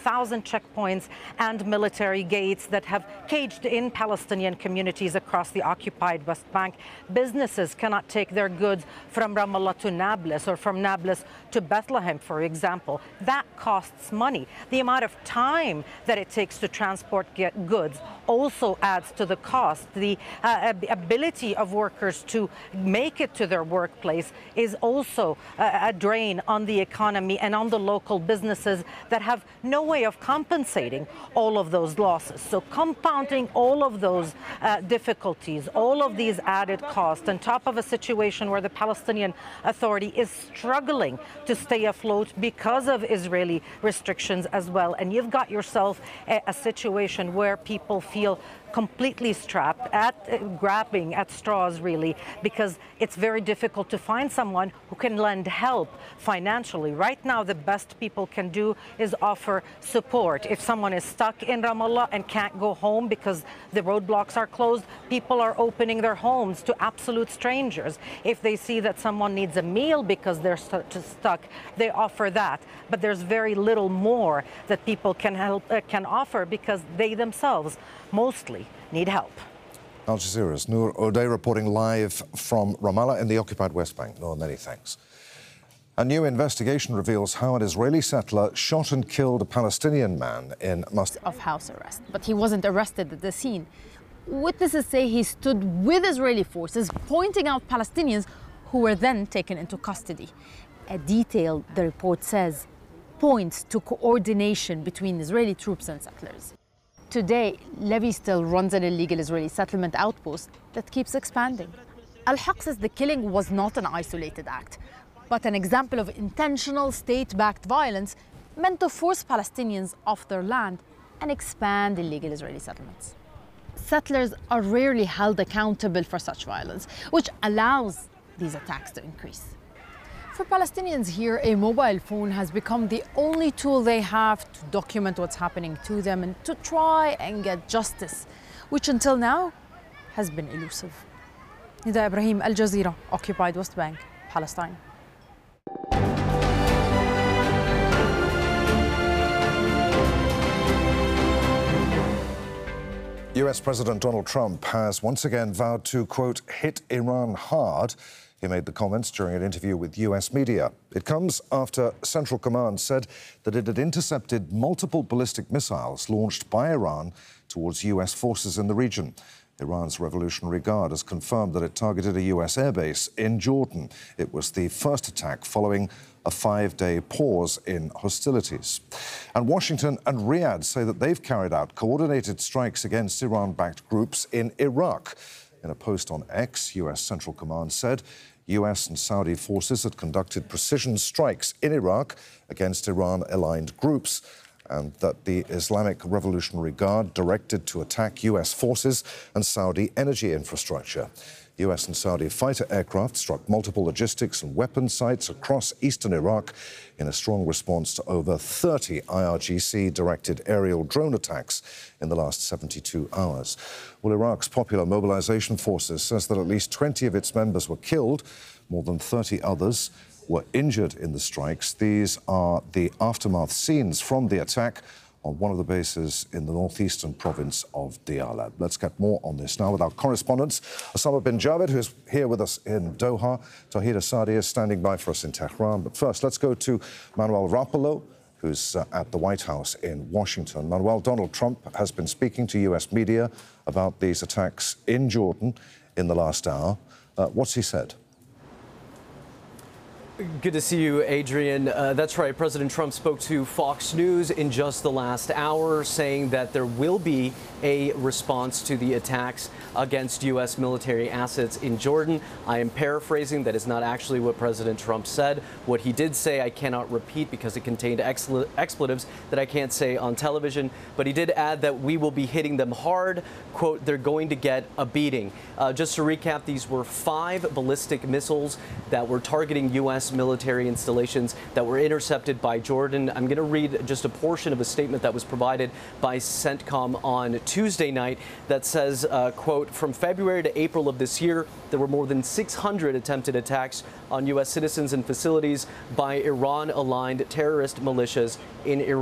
1,000 checkpoints and military gates that have caged in Palestinian communities across the occupied West Bank. Businesses cannot take their goods from Ramallah to Nablus or from Nablus to Bethlehem, for example. That costs money. The amount of time that it takes to transport goods also adds to the cost. The ability of workers to make it to their workplace is also a drain on the economy and on the local businesses that have no way of compensating all of those losses. So compounding all of those difficulties, all of these added costs, on top of a situation where the Palestinian Authority is struggling to stay afloat because of Israeli restrictions as well. And you've got yourself a situation where people feel completely strapped, grabbing at straws, really, because it's very difficult to find someone who can lend help financially. Right now, the best people can do is offer support. If someone is stuck in Ramallah and can't go home because the roadblocks are closed, people are opening their homes to absolute strangers. If they see that someone needs a meal because they're stuck, they offer that. But there's very little more that people can offer because they themselves mostly need help. Al Jazeera's Noor O'Day reporting live from Ramallah in the occupied West Bank. Noor, many thanks. A new investigation reveals how an Israeli settler shot and killed a Palestinian man in of house arrest, but he wasn't arrested at the scene. Witnesses say he stood with Israeli forces, pointing out Palestinians who were then taken into custody. A detail, the report says, points to coordination between Israeli troops and settlers. Today, Levy still runs an illegal Israeli settlement outpost that keeps expanding. Al-Haq says the killing was not an isolated act, but an example of intentional state-backed violence meant to force Palestinians off their land and expand illegal Israeli settlements. Settlers are rarely held accountable for such violence, which allows these attacks to increase. For Palestinians here, a mobile phone has become the only tool they have to document what's happening to them and to try and get justice, which until now has been elusive. Nida Ibrahim, Al Jazeera, occupied West Bank, Palestine. US President Donald Trump has once again vowed to, quote, hit Iran hard. He made the comments during an interview with US media. It comes after Central Command said that it had intercepted multiple ballistic missiles launched by Iran towards US forces in the region. Iran's Revolutionary Guard has confirmed that it targeted a US airbase in Jordan. It was the first attack following a 5-day pause in hostilities. And Washington and Riyadh say that they've carried out coordinated strikes against Iran-backed groups in Iraq. In a post on X, US Central Command said US and Saudi forces had conducted precision strikes in Iraq against Iran-aligned groups, and that the Islamic Revolutionary Guard directed to attack US forces and Saudi energy infrastructure. US and Saudi fighter aircraft struck multiple logistics and weapons sites across eastern Iraq in a strong response to over 30 IRGC-directed aerial drone attacks in the last 72 hours. Well, Iraq's Popular Mobilization Forces says that at least 20 of its members were killed. More than 30 others were injured in the strikes. These are the aftermath scenes from the attack on one of the bases in the northeastern province of Diyala. Let's get more on this now with our correspondents, Osama bin Javed, who is here with us in Doha. Tahir Asadi is standing by for us in Tehran. But first, let's go to Manuel Rapallo, who's at the White House in Washington. Manuel, Donald Trump has been speaking to US media about these attacks in Jordan in the last hour. What's he said? Good to see you, Adrian. That's right. President Trump spoke to Fox News in just the last hour, saying that there will be a response to the attacks against U.S. military assets in Jordan. I am paraphrasing. That is not actually what President Trump said. What he did say, I cannot repeat because it contained expletives that I can't say on television. But he did add that we will be hitting them hard. Quote, they're going to get a beating. Just to recap, these were 5 ballistic missiles that were targeting U.S. military installations that were intercepted by Jordan. I'm going to read just a portion of a statement that was provided by CENTCOM on Tuesday night that says, quote, from February to April of this year, there were more than 600 attempted attacks on U.S. citizens and facilities by Iran-aligned terrorist militias in Iraq.